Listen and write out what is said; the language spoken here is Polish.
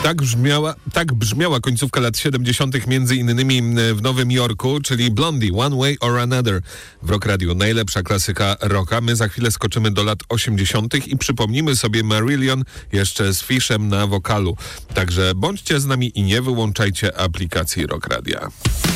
Tak brzmiała końcówka lat 70. między innymi w Nowym Jorku, czyli Blondie, One Way or Another w Rock Radio. Najlepsza klasyka rocka. My za chwilę skoczymy do lat 80. i przypomnimy sobie Marillion jeszcze z Fishem na wokalu. Także bądźcie z nami i nie wyłączajcie aplikacji Rock Radia.